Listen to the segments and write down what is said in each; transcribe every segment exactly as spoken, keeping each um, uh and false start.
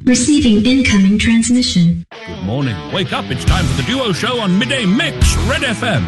Receiving incoming transmission. Good morning. Wake up. It's time for the Duo Show on Midday Mix, Red F M.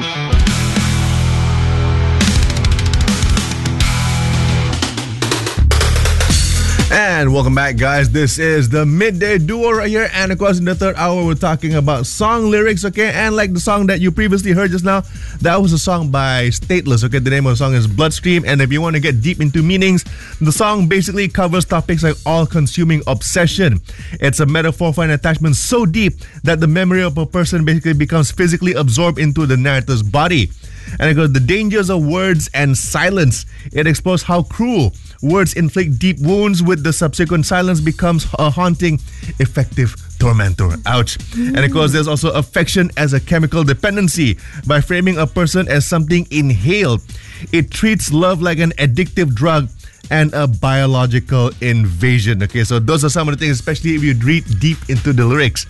And welcome back, guys. This is the Midday Duo right here. And of course, in the third hour, we're talking about song lyrics, okay? And like the song that you previously heard just now, that was a song by Stateless, okay? The name of the song is Bloodstream. And if you want to get deep into meanings, the song basically covers topics like all-consuming obsession. It's a metaphor for an attachment so deep that the memory of a person basically becomes physically absorbed into the narrator's body. And it goes, the dangers of words and silence. It explores how cruel words inflict deep wounds, with the subsequent silence becomes a haunting, effective tormentor. Ouch. Mm. And of course, there's also affection as a chemical dependency. By framing a person as something inhaled, it treats love like an addictive drug and a biological invasion. Okay, so those are some of the things, especially if you read deep into the lyrics.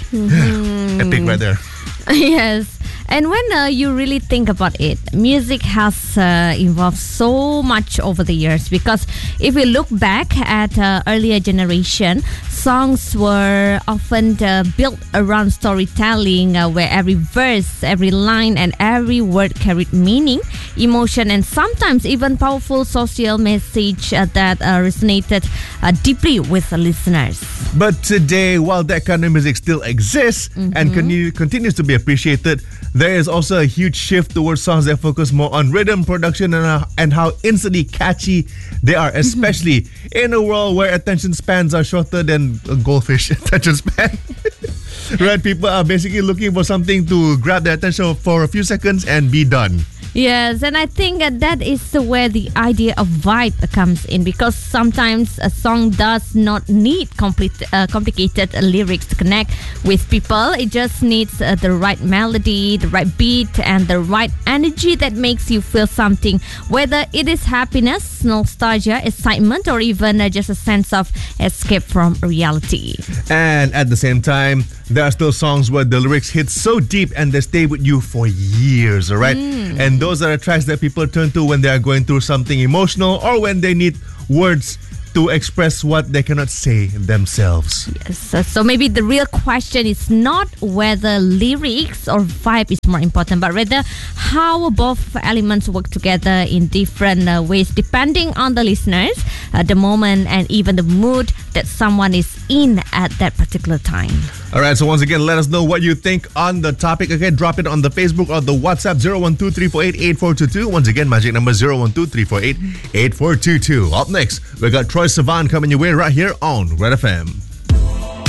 Mm-hmm. Epic right there. Yes. And when uh, you really think about it, music has uh, evolved so much over the years, because if we look back at uh, earlier generation, songs were often uh, built around storytelling, uh, where every verse, every line and every word carried meaning, emotion, and sometimes even powerful social message uh, that uh, resonated uh, deeply with the listeners. But today, while that kind of music still exists mm-hmm. and con- continues to be appreciated, there is also a huge shift towards songs that focus more on rhythm, production, and, uh, and how instantly catchy they are, especially mm-hmm. in a world where attention spans are shorter than a goldfish attention span. Right? People are basically looking for something to grab their attention for a few seconds and be done. Yes, and I think that, that is where the idea of vibe comes in, because sometimes a song does not need complete, uh, complicated uh, lyrics to connect with people. It just needs uh, the right melody, the right beat, and the right energy that makes you feel something, whether it is happiness, nostalgia, excitement, or even uh, just a sense of escape from reality. And at the same time, there are still songs where the lyrics hit so deep and they stay with you for years, all right? Mm. And those are the tracks that people turn to when they are going through something emotional or when they need words to express what they cannot say themselves. Yes, so maybe the real question is not whether lyrics or vibe is more important, but rather how both elements work together in different uh, ways, depending on the listeners, uh, the moment, and even the mood that someone is in at that particular time. All right, so once again, let us know what you think on the topic. Okay, drop it on the Facebook or the WhatsApp zero one two three four eight eight four two two. Once again, magic number zero one two three four eight eight four two two. Up next, we got Troye Sivan coming your way right here on Red F M.